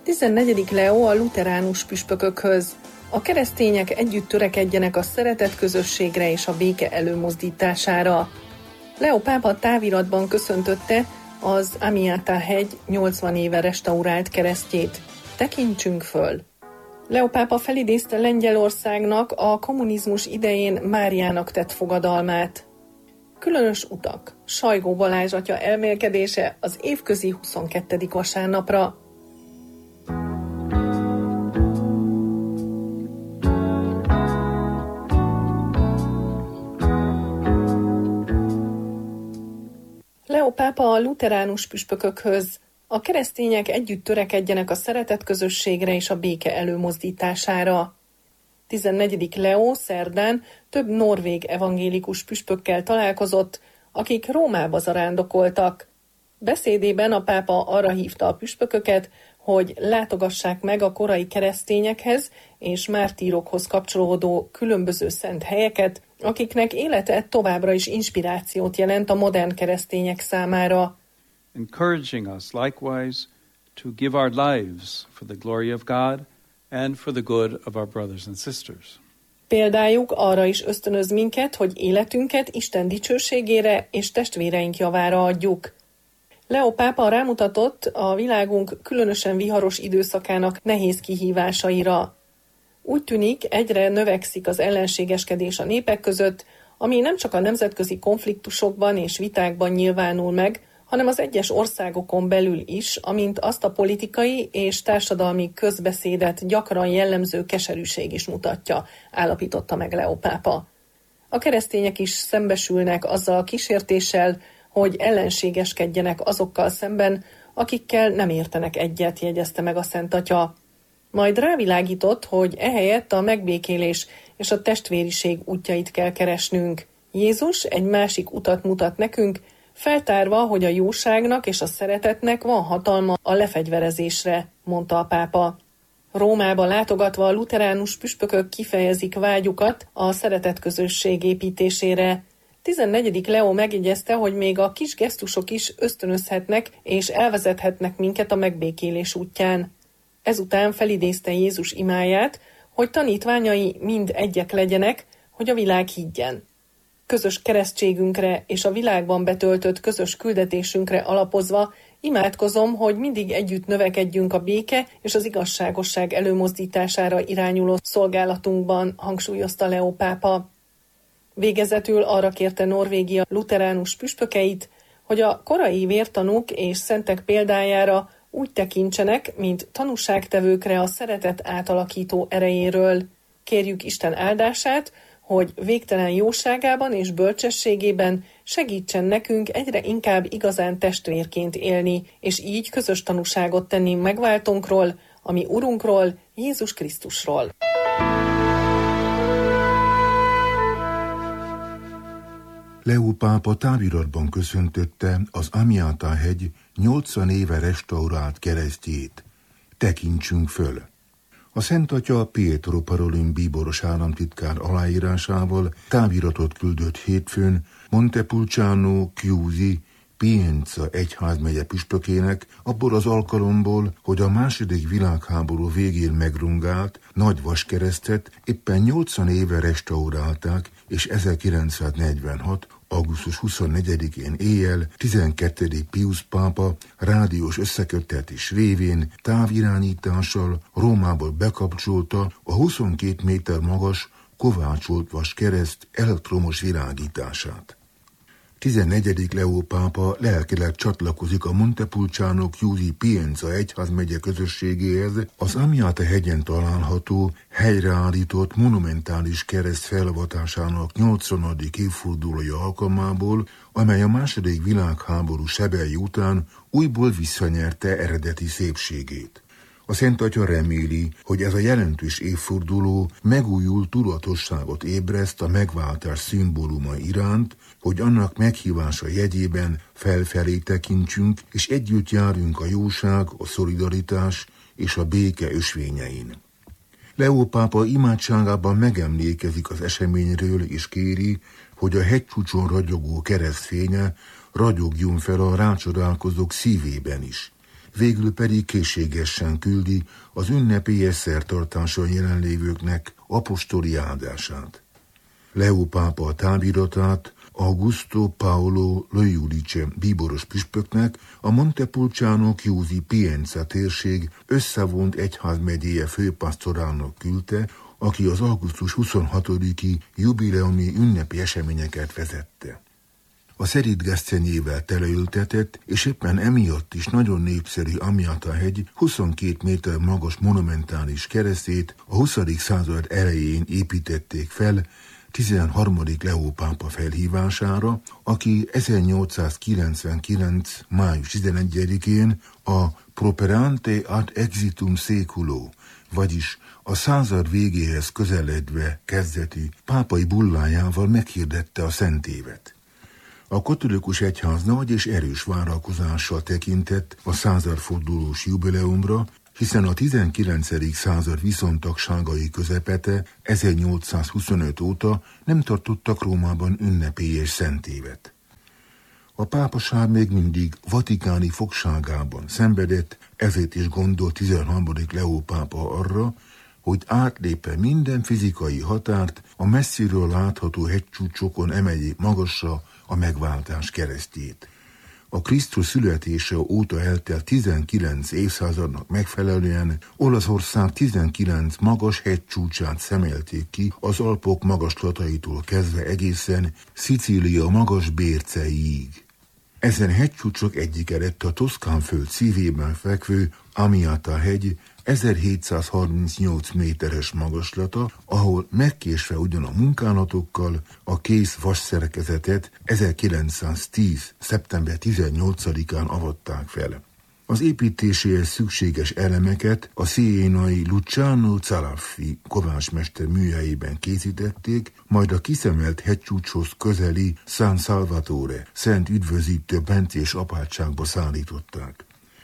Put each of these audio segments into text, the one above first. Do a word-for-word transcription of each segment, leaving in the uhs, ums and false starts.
tizennegyedik Leó a luteránus püspökökhöz. A keresztények együtt törekedjenek a szeretet közösségre és a béke előmozdítására. Leó pápa táviratban köszöntötte az Amiata-hegy nyolcvan éve restaurált keresztjét. Tekintsünk föl! Leó pápa felidézte Lengyelországnak a kommunizmus idején Máriának tett fogadalmát. Különös utak, Sajgó Balázs atya elmélkedése az évközi huszonkettedik vasárnapra. Leó pápa a luteránus püspökökhöz. A keresztények együtt törekedjenek a szeretet közösségre és a béke előmozdítására. tizennegyedik Leó szerdán több norvég evangélikus püspökkel találkozott, akik Rómába zarándokoltak. Beszédében a pápa arra hívta a püspököket, hogy látogassák meg a korai keresztényekhez és mártírokhoz kapcsolódó különböző szent helyeket, akiknek élete továbbra is inspirációt jelent a modern keresztények számára. Encouraging us likewise to give our lives for the glory of God and for the good of our brothers and sisters. Példájuk arra is ösztönöz minket, hogy életünket Isten dicsőségére és testvéreink javára adjuk. Leó pápa rámutatott a világunk különösen viharos időszakának nehéz kihívásaira. Úgy tűnik, egyre növekszik az ellenségeskedés a népek között, ami nem csak a nemzetközi konfliktusokban és vitákban nyilvánul meg, hanem az egyes országokon belül is, amint azt a politikai és társadalmi közbeszédet gyakran jellemző keserűség is mutatja, állapította meg Leó pápa. A keresztények is szembesülnek azzal a kísértéssel, hogy ellenségeskedjenek azokkal szemben, akikkel nem értenek egyet, jegyezte meg a Szent Atya. Majd rávilágított, hogy ehelyett a megbékélés és a testvériség útjait kell keresnünk. Jézus egy másik utat mutat nekünk, feltárva, hogy a jóságnak és a szeretetnek van hatalma a lefegyverezésre, mondta a pápa. Rómába látogatva a luteránus püspökök kifejezik vágyukat a szeretetközösség építésére. tizennegyedik Leó megjegyezte, hogy még a kis gesztusok is ösztönözhetnek és elvezethetnek minket a megbékélés útján. Ezután felidézte Jézus imáját, hogy tanítványai mind egyek legyenek, hogy a világ higgyen. Közös keresztségünkre és a világban betöltött közös küldetésünkre alapozva imádkozom, hogy mindig együtt növekedjünk a béke és az igazságosság előmozdítására irányuló szolgálatunkban, hangsúlyozta Leó pápa. Végezetül arra kérte Norvégia luteránus püspökeit, hogy a korai vértanúk és szentek példájára úgy tekintsenek, mint tanúságtevőkre a szeretet átalakító erejéről. Kérjük Isten áldását, hogy végtelen jóságában és bölcsességében segítsen nekünk egyre inkább igazán testvérként élni, és így közös tanúságot tenni megváltónkról, ami Urunkról, Jézus Krisztusról. Leó pápa táviratban köszöntötte az Amiata-hegy nyolcvan éve restaurált keresztjét. Tekintsünk föl! A Szent Atya Pietro Parolin bíboros államtitkár aláírásával táviratot küldött hétfőn Montepulciano Chiusi Pienza egyházmegye püspökének abból az alkalomból, hogy a második világháború végén megrungált nagy vaskeresztet éppen nyolcvan éve restaurálták, és ezerkilencszáznegyvenhat. augusztus huszonnegyedikén éjjel tizenkettedik Piusz pápa rádiós összeköttetés révén távirányítással Rómából bekapcsolta a huszonkét méter magas kovácsolt vaskereszt elektromos világítását. tizennegyedik Leó pápa lelkileg csatlakozik a Montepulciano Chiusi Pienza egyházmegye közösségéhez az Amiata-hegyen található, helyreállított monumentális kereszt felavatásának nyolcvanadik évfordulója alkalmából, amely a második világháború sebei után újból visszanyerte eredeti szépségét. A Szent Atya reméli, hogy ez a jelentős évforduló megújult tudatosságot ébreszt a megváltás szimbóluma iránt, hogy annak meghívása jegyében felfelé tekintsünk, és együtt járjunk a jóság, a szolidaritás és a béke ösvényein. Leó pápa imádságában megemlékezik az eseményről, és kéri, hogy a hegycsúcson ragyogó keresztfénye ragyogjon fel a rácsodálkozók szívében is. végül pedig készségesen küldi az ünnepélyes szertartáson jelenlévőknek apostoli áldását. Leó pápa a táviratát Augusto Paolo Lojudice bíboros püspöknek a Montepulciano Chiusi Pienza térség összevont egyházmegyéje főpasztorának küldte, aki az augusztus huszonhatodiki jubileumi ünnepi eseményeket vezette. A Szerid-Gesztenyével teleültetett, és éppen emiatt is nagyon népszerű Amiata-hegy huszonkét méter magas monumentális keresztét a huszadik század elején építették fel tizenharmadik Leó pápa felhívására, aki ezernyolcszázkilencvenkilenc. május tizenegyedikén a Properante ad exitum seculo, vagyis a század végéhez közeledve kezdetű pápai bullájával meghirdette a szentévet. A katolikus egyház nagy és erős várakozással tekintett a századfordulós jubileumra, hiszen a tizenkilencedik század viszontagságai közepete ezernyolcszázhuszonöt óta nem tartottak Rómában ünnepélyes szentévet. A pápaság még mindig vatikáni fogságában szenvedett, ezért is gondolt tizenharmadik Leó pápa arra, hogy átlépe minden fizikai határt, a messziről látható hegycsúcsokon emeljék magasra a megváltás keresztjét. A Krisztus születése óta eltelt tizenkilenc évszázadnak megfelelően Olaszország tizenkilenc magas hegycsúcsát szemelték ki az Alpok magaslataitól kezdve egészen Szicília magas bérceiig. Ezen hegycsúcsok egyike lett a Toszkán föld szívében fekvő Amiata-hegy ezerhétszázharmincnyolc méteres magaslata, ahol megkésve ugyan a munkálatokkal a kész vasszerkezetet ezerkilencszáztíz. szeptember tizennyolcadikán avatták fel. Az építéséhez szükséges elemeket a szienai Luciano Zalaffi kovácsmester műhelyében készítették, majd a kiszemelt hegycsúcshoz közeli San Salvatore Szent Üdvözítő bencés apátságba szállították.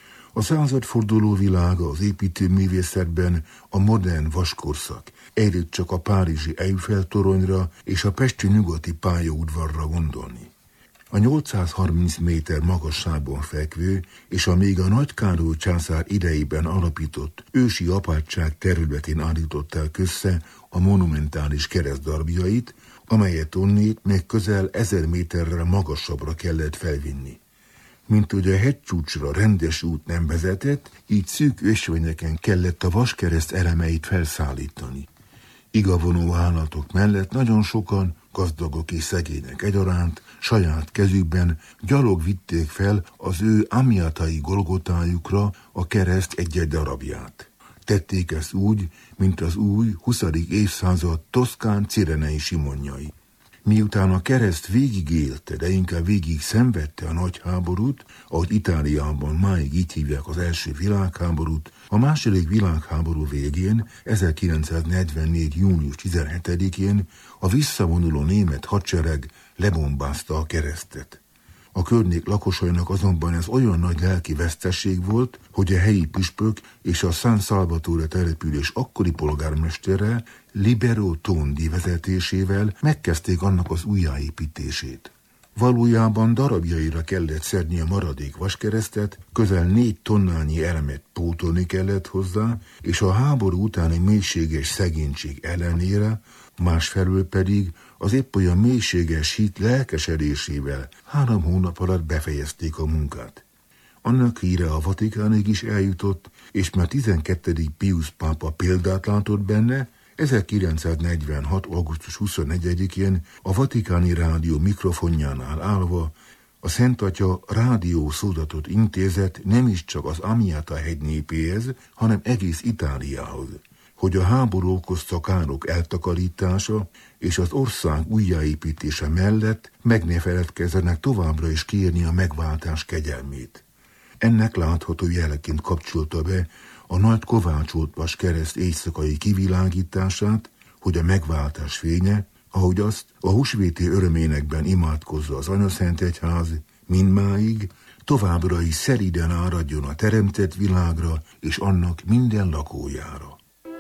A századforduló világa az építőművészetben a modern vaskorszak, egyre csak a párizsi Eiffel toronyra és a pesti nyugati pályaudvarra gondolni. A nyolcszázharminc méter magasságban fekvő és a még a Nagy Károly császár idejében alapított ősi apátság területén állították össze a monumentális keresztdarabjait, amelyet onnét még közel ezer méterrel magasabbra kellett felvinni. Mint hogy a hegycsúcsra rendes út nem vezetett, így szűk ösvényeken kellett a vaskereszt elemeit felszállítani. Igavonó állatok mellett nagyon sokan, gazdagok és szegények egyaránt, saját kezükben gyalog vitték fel az ő amiatai golgotájukra a kereszt egy-egy darabját. Tették ezt úgy, mint az új, huszadik évszázad toszkán cirenei simonjai. Miután a kereszt végig élte, de inkább végig szenvedte a nagy háborút, ahogy Itáliában máig így hívják az első világháborút, a második világháború végén, ezerkilencszáznegyvennégy. június tizenhetedikén a visszavonuló német hadsereg lebombázta a keresztet. A környék lakosainak azonban ez olyan nagy lelki veszteség volt, hogy a helyi püspök és a San Salvatore település akkori polgármestere Libero Tondi vezetésével megkezdték annak az újjáépítését. Valójában darabjaira kellett szedni a maradék vaskeresztet, közel négy tonnányi elemet pótolni kellett hozzá, és a háború utáni mélységes szegénység ellenére, másfelől pedig az épp olyan mélységes hit lelkesedésével három hónap alatt befejezték a munkát. Annak híre a Vatikánig is eljutott, és már tizenkettedik Piusz pápa példát látott benne, ezerkilencszáznegyvenhat. augusztus huszonnegyedikén a Vatikáni Rádió mikrofonjánál állva a Szent Atya rádiószózatot intézett nem is csak az Amiata-hegy népéhez, hanem egész Itáliához, hogy a háború okozta károk eltakarítása és az ország újjáépítése mellett meg ne feledkezzenek továbbra is kérni a megváltás kegyelmét. Ennek látható jeleként kapcsolta be a nagy kovácsolt vaskereszt éjszakai kivilágítását, hogy a megváltás fénye, ahogy azt a húsvéti öröménekben imádkozza az Anyaszentegyház, mindmáig továbbra is szelíden áradjon a teremtett világra és annak minden lakójára.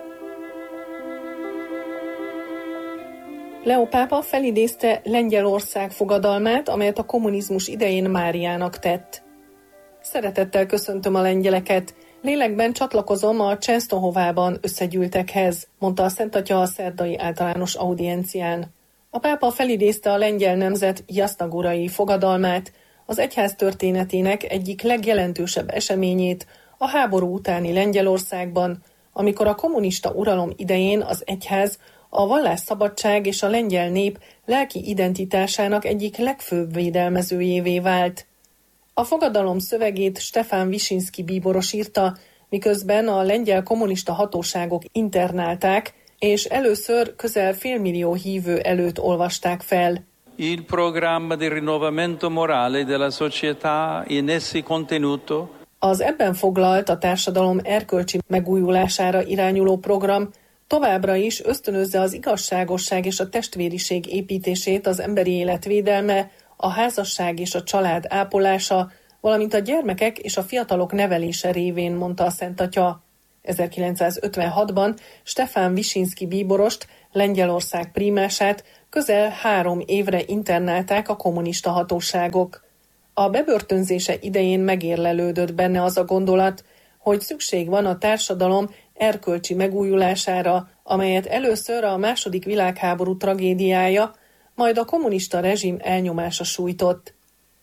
Leó pápa felidézte Lengyelország fogadalmát, amelyet a kommunizmus idején Máriának tett. Szeretettel köszöntöm a lengyeleket. Lélekben csatlakozom a Częstochowában összegyűltekhez, mondta a Szent Atya a szerdai általános audiencián. A pápa felidézte a lengyel nemzet jasnagurai fogadalmát, az egyház történetének egyik legjelentősebb eseményét a háború utáni Lengyelországban, amikor a kommunista uralom idején az egyház a vallásszabadság és a lengyel nép lelki identitásának egyik legfőbb védelmezőjévé vált. A fogadalom szövegét Stefan Wyszynski bíboros írta, miközben a lengyel kommunista hatóságok internálták, és először közel félmillió hívő előtt olvasták fel. Il programma di rinnovamento morale della società in essi contenuto. Az ebben foglalt a társadalom erkölcsi megújulására irányuló program továbbra is ösztönözze az igazságosság és a testvériség építését, az emberi élet védelme, a házasság és a család ápolása, valamint a gyermekek és a fiatalok nevelése révén, mondta a Szent Atya. ezerkilencszázötvenhatban Stefan Wyszynski bíborost, Lengyelország prímását közel három évre internálták a kommunista hatóságok. A bebörtönzése idején megérlelődött benne az a gondolat, hogy szükség van a társadalom erkölcsi megújulására, amelyet először a második világháború tragédiája, majd a kommunista rezsim elnyomása sújtott.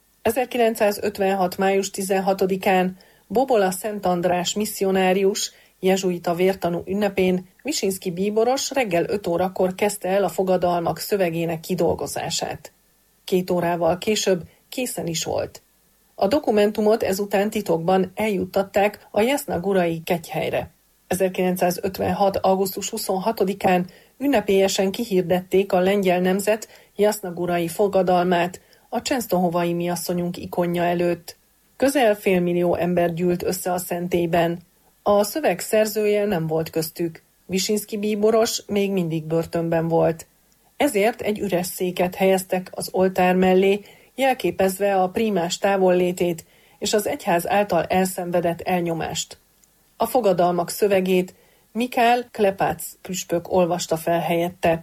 ezerkilencszázötvenhat. május tizenhatodikán Bobola Szent András misszionárius, jezsuita vértanú ünnepén Wyszynski bíboros reggel öt órakor kezdte el a fogadalmak szövegének kidolgozását. Két órával később készen is volt. A dokumentumot ezután titokban eljuttatták a jasnagurai kegyhelyre. ezerkilencszázötvenhat. augusztus huszonhatodikán ünnepélyesen kihirdették a lengyel nemzet jasnagurai fogadalmát a Częstochowai miasszonyunk ikonja előtt. Közel félmillió ember gyűlt össze a szentélyben. A szöveg szerzője nem volt köztük. Wyszynski bíboros még mindig börtönben volt. Ezért egy üres széket helyeztek az oltár mellé, jelképezve a prímás távollétét és az egyház által elszenvedett elnyomást. A fogadalmak szövegét Mikál Klepác püspök olvasta fel helyette.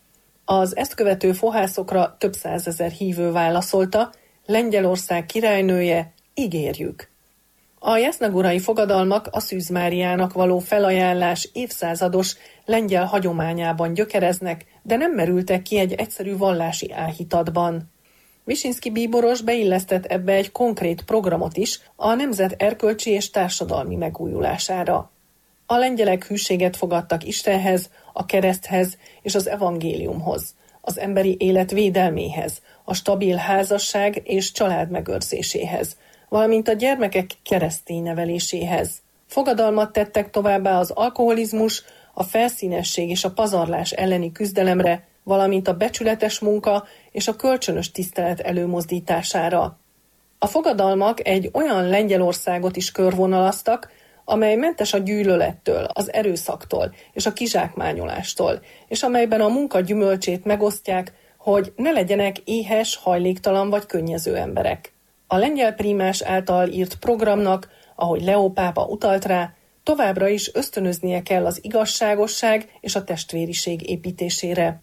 Az ezt követő fohászokra több százezer hívő válaszolta, Lengyelország királynője, ígérjük. A jasnagurai fogadalmak a Szűz Máriának való felajánlás évszázados lengyel hagyományában gyökereznek, de nem merültek ki egy egyszerű vallási álhitatban. Wyszynski bíboros beillesztett ebbe egy konkrét programot is a nemzet erkölcsi és társadalmi megújulására. A lengyelek hűséget fogadtak Istenhez, a kereszthez és az evangéliumhoz, az emberi élet védelméhez, a stabil házasság és család megőrzéséhez, valamint a gyermekek keresztény neveléséhez. Fogadalmat tettek továbbá az alkoholizmus, a felszínesség és a pazarlás elleni küzdelemre, valamint a becsületes munka és a kölcsönös tisztelet előmozdítására. A fogadalmak egy olyan Lengyelországot is körvonalaztak, amely mentes a gyűlölettől, az erőszaktól és a kizsákmányolástól, és amelyben a munka gyümölcsét megosztják, hogy ne legyenek éhes, hajléktalan vagy könnyező emberek. A lengyel prímás által írt programnak, ahogy Leó pápa utalt rá, továbbra is ösztönöznie kell az igazságosság és a testvériség építésére.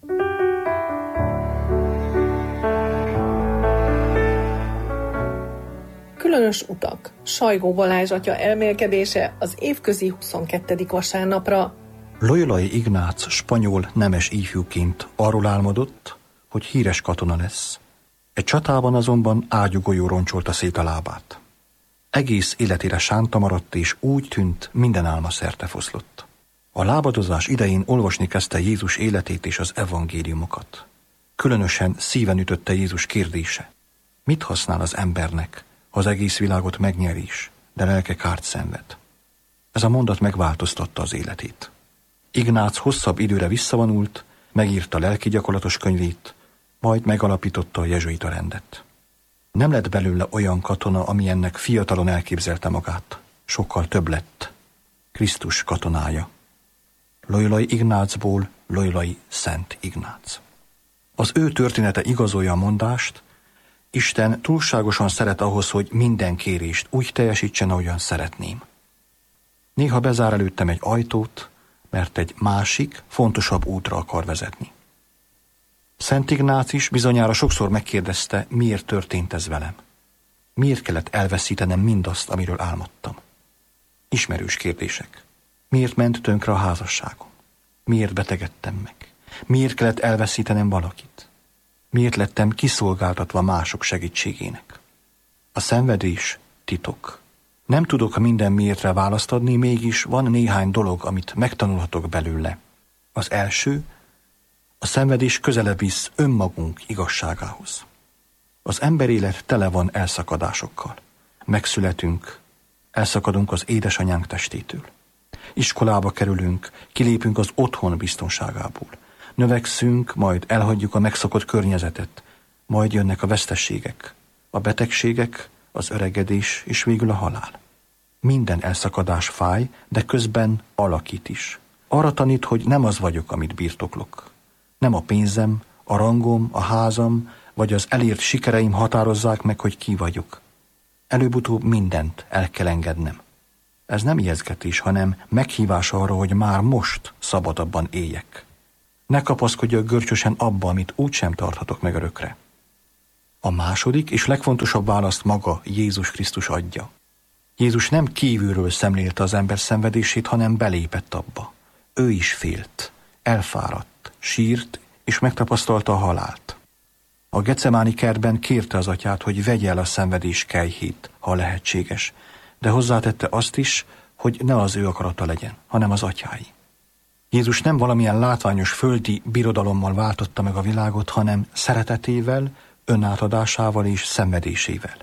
Különös utak. Sajgó Balázs atya elmélkedése az évközi huszonkettedik vasárnapra. Loyolai Ignác spanyol nemes ifjúként arról álmodott, hogy híres katona lesz. Egy csatában azonban ágyúgolyó roncsolta szét a lábát. Egész életére sánta maradt, és úgy tűnt, minden álma szerte foszlott. A lábadozás idején olvasni kezdte Jézus életét és az evangéliumokat. Különösen szíven ütötte Jézus kérdése. Mit használ az embernek, ha az egész világot megnyer is, de lelke kárt szenved? Ez a mondat megváltoztatta az életét. Ignác hosszabb időre visszavonult, megírta lelki gyakorlatos könyvét, majd megalapította a jezsuita rendet. Nem lett belőle olyan katona, ami ennek fiatalon elképzelte magát. Sokkal több lett. Krisztus katonája. Loyolai Ignácból Loyolai Szent Ignác. Az ő története igazolja a mondást, Isten túlságosan szeret ahhoz, hogy minden kérést úgy teljesítsen, ahogyan szeretném. Néha bezár előttem egy ajtót, mert egy másik, fontosabb útra akar vezetni. Szent Ignác is bizonyára sokszor megkérdezte, miért történt ez velem. Miért kellett elveszítenem mindazt, amiről álmodtam? Ismerős kérdések. Miért ment tönkre a házasságom? Miért betegedtem meg? Miért kellett elveszítenem valakit? Miért lettem kiszolgáltatva mások segítségének? A szenvedés titok. Nem tudok minden miértre választ adni, mégis van néhány dolog, amit megtanulhatok belőle. Az első, a szenvedés közelebb visz önmagunk igazságához. Az emberélet tele van elszakadásokkal. Megszületünk, elszakadunk az édesanyánk testétől. Iskolába kerülünk, kilépünk az otthon biztonságából. Növekszünk, majd elhagyjuk a megszokott környezetet, majd jönnek a veszteségek, a betegségek, az öregedés és végül a halál. Minden elszakadás fáj, de közben alakít is. Arra tanít, hogy nem az vagyok, amit birtoklok. Nem a pénzem, a rangom, a házam, vagy az elért sikereim határozzák meg, hogy ki vagyok. Előbb-utóbb mindent el kell engednem. Ez nem ijesztgetés, hanem meghívás arra, hogy már most szabadabban éljek. Ne kapaszkodjak görcsösen abba, amit úgysem tarthatok meg örökre. A második és legfontosabb választ maga Jézus Krisztus adja. Jézus nem kívülről szemlélte az ember szenvedését, hanem belépett abba. Ő is félt, elfáradt, sírt és megtapasztalta a halált. A Gecemáni kertben kérte az atyát, hogy vegye el a szenvedés kelyhét, ha lehetséges, de hozzátette azt is, hogy ne az ő akarata legyen, hanem az atyái. Jézus nem valamilyen látványos földi birodalommal váltotta meg a világot, hanem szeretetével, önátadásával és szenvedésével.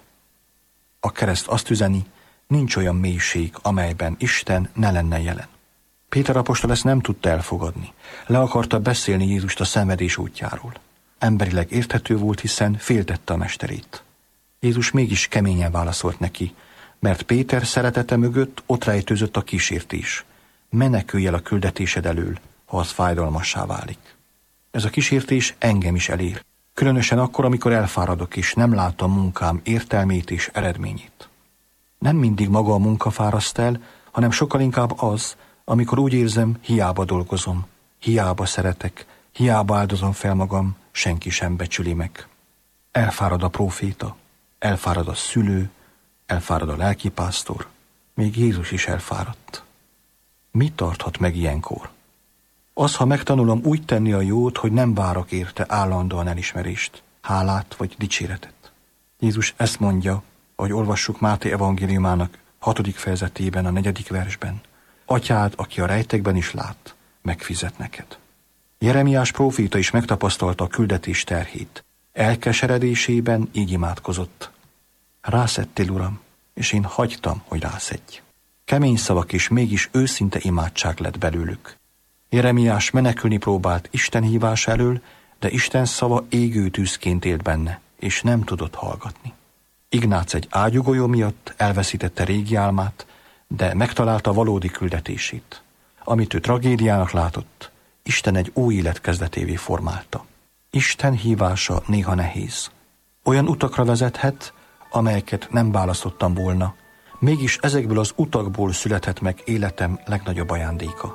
A kereszt azt üzeni, nincs olyan mélység, amelyben Isten ne lenne jelen. Péter apostol ezt nem tudta elfogadni. Le akarta beszélni Jézust a szenvedés útjáról. Emberileg érthető volt, hiszen féltette a mesterét. Jézus mégis keményen válaszolt neki, mert Péter szeretete mögött ott rejtőzött a kísértés. Menekülj el a küldetésed elől, ha az fájdalmassá válik. Ez a kísértés engem is elér, különösen akkor, amikor elfáradok és nem látom munkám értelmét és eredményét. Nem mindig maga a munka fáraszt el, hanem sokkal inkább az, amikor úgy érzem, hiába dolgozom, hiába szeretek, hiába áldozom fel magam, senki sem becsüli meg. Elfárad a próféta, elfárad a szülő, elfárad a lelkipásztor, még Jézus is elfáradt. Mi tarthat meg ilyenkor? Az, ha megtanulom úgy tenni a jót, hogy nem várok érte állandóan elismerést, hálát vagy dicséretet. Jézus ezt mondja, ahogy olvassuk Máté evangéliumának hatodik fejezetében, a negyedik versben. Atyád, aki a rejtekben is lát, megfizet neked. Jeremiás próféta is megtapasztalta a küldetés terhét. Elkeseredésében így imádkozott. Rászettél, Uram, és én hagytam, hogy rászedj. Kemény szavak és mégis őszinte imádság lett belőlük. Jeremiás menekülni próbált Isten hívás elől, de Isten szava égő tűzként élt benne, és nem tudott hallgatni. Ignác egy ágyúgolyó miatt elveszítette régi álmát, de megtalálta valódi küldetését. Amit ő tragédiának látott, Isten egy új élet kezdetévé formálta. Isten hívása néha nehéz. Olyan utakra vezethet, amelyeket nem választottam volna, mégis ezekből az utakból születhet meg életem legnagyobb ajándéka.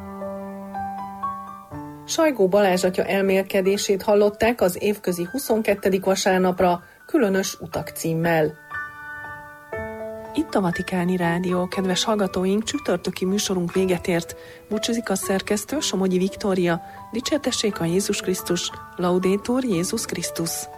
Sajgó Balázs atya elmélkedését hallották az évközi huszonkettedik vasárnapra, különös utak címmel. Itt a Vatikáni Rádió, kedves hallgatóink, csütörtöki műsorunk véget ért. Búcsúzik a szerkesztő, Somogyi Viktória. Dicsértessék a Jézus Krisztus, Laudetur Jézus Krisztus.